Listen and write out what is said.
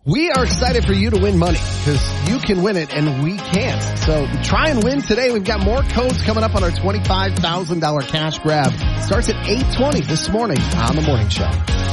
We are excited for you to win money because you can win it and we can't. So try and win today. We've got more codes coming up on our $25,000 cash grab. Starts at 8:20 this morning on The Morning Show.